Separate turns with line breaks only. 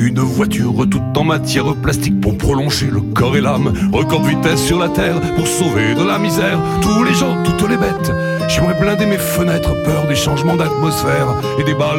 Une voiture toute en matière plastique pour prolonger le corps et l'âme. Record de vitesse sur la terre pour sauver de la misère tous les gens, toutes les bêtes. J'aimerais blinder mes fenêtres, peur des changements d'atmosphère et des balles